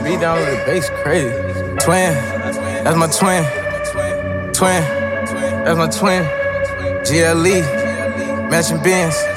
beat down with the bass crazy. Twin, that's my twin. Twin, that's my twin. GLE, matching Benz.